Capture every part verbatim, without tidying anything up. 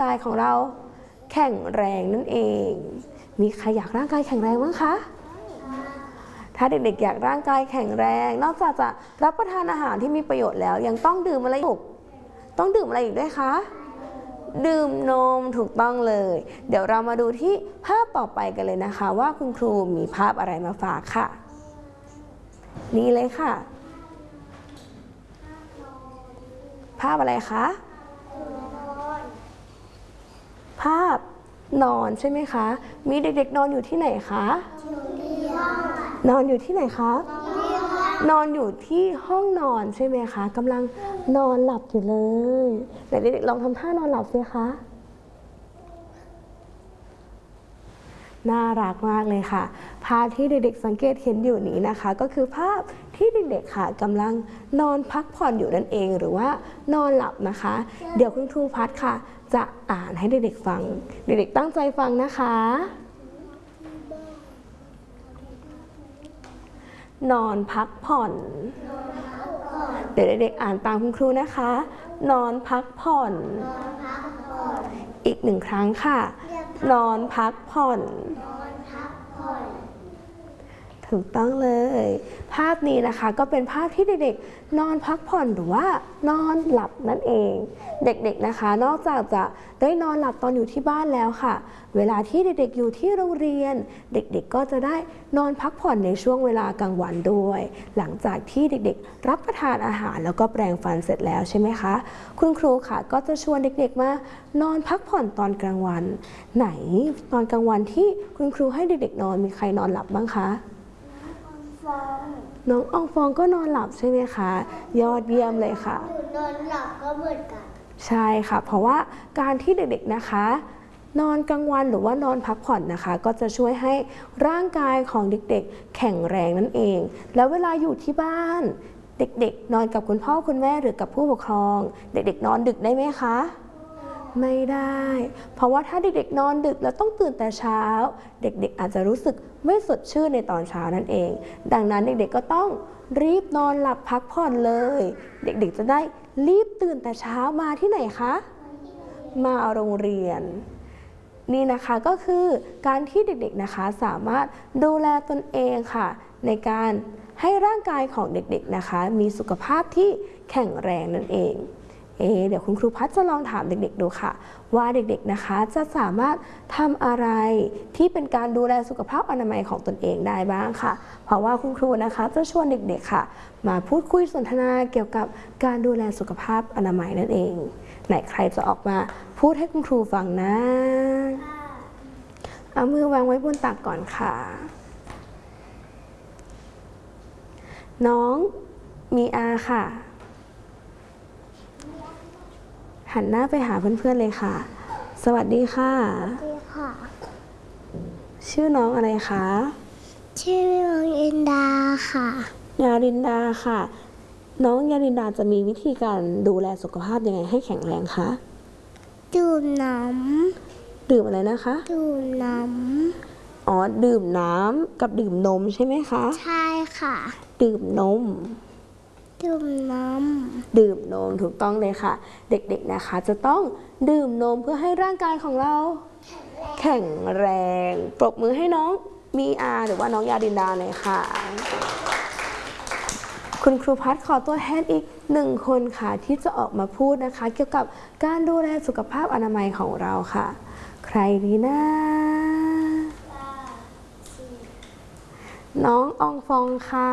ายของเราแข็งแรงนั่นเองมีใครอยากร่างกายแข็งแรงบ้างคะถ้าเด็กๆอยากร่างกายแข็งแรงนอกจากจะรับประทานอาหารที่มีประโยชน์แล้วยังต้องดื่มอะไรอีกต้องดื่มอะไรอีกด้วยคะดื่มนมถูกต้องเลยเดี๋ยวเรามาดูที่ภาพต่อไปกันเลยนะคะว่าคุณครูมีภาพอะไรมาฝากค่ะนี่เลยค่ะภาพอะไรคะภาพนอนใช่ไหมคะมีเด็กๆนอนอยู่ที่ไหนคะนอนอยู่ที่ไหนคะนอนอยู่ที่ห้องนอนใช่ไหมคะกำลังนอนหลับอยู่เลยไหนเด็กๆลองทำท่านอนหลับสิคะน่ารักมากเลยค่ะภาพที่เด็กๆสังเกตเห็นอยู่นี้นะคะก็คือภาพที่เด็กๆค่ะกำลังนอนพักผ่อนอยู่นั่นเองหรือว่านอนหลับนะคะเดี๋ยวคุณครูพัดค่ะจะอ่านให้เด็กๆฟังเด็กๆตั้งใจฟังนะคะนอนพักผ่อนเดี๋ยวเด็กๆอ่านตามคุณครูนะคะนอนพักผ่อนอีกหนึ่งครั้งค่ะนอนพักผ่อนถูกต้องเลยภาพนี้นะคะก็เป็นภาพที่เด็กๆนอนพักผ่อนหรือว่านอนหลับนั่นเองเด็กๆนะคะนอกจากจะได้นอนหลับตอนอยู่ที่บ้านแล้วค่ะเวลาที่เด็กๆอยู่ที่โรงเรียนเด็กๆก็จะได้นอนพักผ่อนในช่วงเวลากลางวันด้วยหลังจากที่เด็กๆรับประทานอาหารแล้วก็แปรงฟันเสร็จแล้วใช่ไหมคะคุณครูค่ะก็จะชวนเด็กๆมานอนพักผ่อนตอนกลางวันไหนตอนกลางวันที่คุณครูให้เด็กๆนอนมีใครนอนหลับบ้างคะน้องอองฟองก็นอนหลับใช่ไหมคะยอดเยี่ยมเลยค่ะนอนหลับก็เหมือนกันใช่ค่ะเพราะว่าการที่เด็กๆนะคะนอนกลางวันหรือว่านอนพักผ่อนนะคะก็จะช่วยให้ร่างกายของเด็กๆแข็งแรงนั่นเองแล้วเวลาอยู่ที่บ้านเด็กๆนอนกับคุณพ่อคุณแม่หรือกับผู้ปกครองเด็กๆนอนดึกได้ไหมคะไม่ได้เพราะว่าถ้าเด็กๆนอนดึกแล้วต้องตื่นแต่เช้าเด็กๆอาจจะรู้สึกไม่สดชื่นในตอนเช้านั่นเองดังนั้นเด็กๆก็ต้องรีบนอนหลับพักผ่อนเลยเด็กๆจะได้รีบตื่นแต่เช้ามาที่ไหนคะมาโรงเรียนนี่นะคะก็คือการที่เด็กๆนะคะสามารถดูแลตนเองค่ะในการให้ร่างกายของเด็กๆนะคะมีสุขภาพที่แข็งแรงนั่นเองเอเดี๋ยวคุณครูพัดจะลองถามเด็กๆดูค่ะว่าเด็กๆนะคะจะสามารถทำอะไรที่เป็นการดูแลสุขภาพอนามัยของตนเองได้บ้างค่ะเพราะว่าคุณครูนะคะจะชวนเด็กๆค่ะมาพูดคุยสนทนาเกี่ยวกับการดูแลสุขภาพอนามัยนั่นเองไหนใครจะออกมาพูดให้คุณครูฟังนะเอามือวางไว้บนตักก่อนค่ะน้องมีอาค่ะหันหน้าไปหาเพื่อนๆเลยค่ะสวัสดีค่ะสวัสดีค่ะชื่อน้องอะไรคะชื่อน้องอินดาค่ะยารินดาค่ะน้องยารินดาจะมีวิธีการดูแลสุขภาพยังไงให้แข็งแรงคะดื่มน้ำดื่มอะไรนะคะดื่มน้ำอ๋อดื่มน้ำกับดื่มนมใช่ไหมคะใช่ค่ะดื่มนมดื่มนมดื่มนมถูกต้องเลยค่ะเด็กๆนะคะจะต้องดื่มนมเพื่อให้ร่างกายของเราแข็งแรงปรบมือให้น้องมีอาหรือว่าน้องยาดินดาหน่อยค่ะคุณครูพัดขอตัวแทนอีกหนึ่งคนค่ะที่จะออกมาพูดนะคะเกี่ยวกับการดูแลสุขภาพอนามัยของเราค่ะใครดีนะน้องอองฟองค่ะ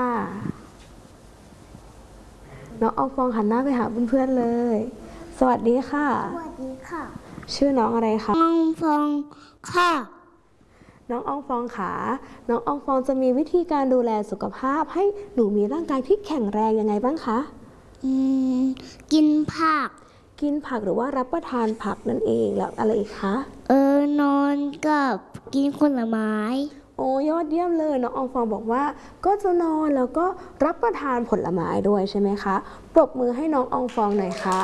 น้องอองฟองหันหน้าไปหาเพื่อนๆเลยสวัสดีค่ะสวัสดีค่ะชื่อน้องอะไรคะอองฟองค่ะน้องอองฟองค่ะน้องอองฟองจะมีวิธีการดูแลสุขภาพให้หนูมีร่างกายที่แข็งแรงยังไงบ้างคะอืมกินผักกินผักหรือว่ารับประทานผักนั่นเองแล้วอะไรอีกคะเออนอนกับกินผลไม้โอ้ยอดเยี่ยมเลยน้องอองฟองบอกว่าก็จะนอนแล้วก็รับประทานผลไม้ด้วยใช่ไหมคะปรบมือให้น้องอองฟองหน่อยค่ะ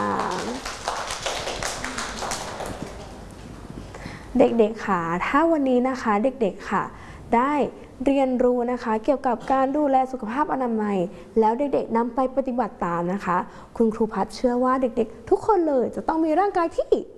เด็กๆค่ะถ้าวันนี้นะคะเด็กๆค่ะได้เรียนรู้นะคะเกี่ยวกับการดูแลสุขภาพอนามัยแล้วเด็กๆนำไปปฏิบัติตามนะคะคุณครูพัดเชื่อว่าเด็กๆทุกคนเลยจะต้องมีร่างกายที่